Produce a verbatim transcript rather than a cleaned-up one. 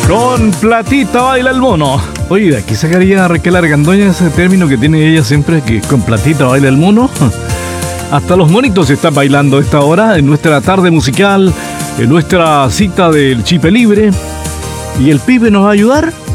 Con platita baila el mono. Oye, ¿de aquí sacaría Raquel Argandoña ese término que tiene ella siempre, que con platita baila el mono? Hasta los monitos están bailando a esta hora en nuestra tarde musical, en nuestra cita del Chipe Libre. ¿Y el pibe nos va a ayudar?